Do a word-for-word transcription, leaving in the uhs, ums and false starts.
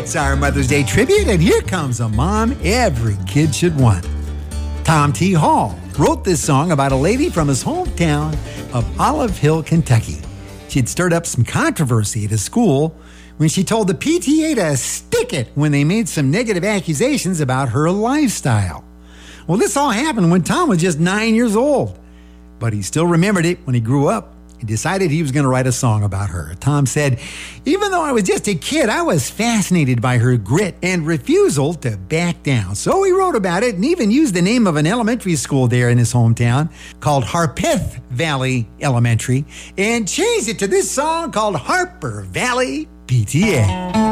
It's our Mother's Day tribute, and here comes a mom every kid should want. Tom T. Hall wrote this song about a lady from his hometown of Olive Hill, Kentucky. She'd stirred up some controversy at his school when she told the P T A to stick it when they made some negative accusations about her lifestyle. Well, this all happened when Tom was just nine years old, but he still remembered it when he grew up and decided he was going to write a song about her. Tom said, "Even though I was just a kid, I was fascinated by her grit and refusal to back down." So he wrote about it and even used the name of an elementary school there in his hometown called Harpeth Valley Elementary and changed it to this song called Harper Valley P T A.